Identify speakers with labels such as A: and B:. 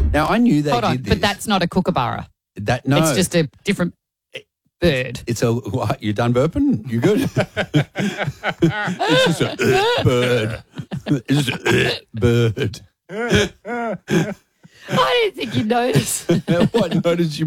A: Now, I knew they
B: Hold on,
A: did this.
B: but that's not a kookaburra.
A: No.
B: It's just a different bird.
A: It's a, what, you done burping? You good? It's just a bird. It's just a bird.
B: I didn't think you'd notice.
A: What notice you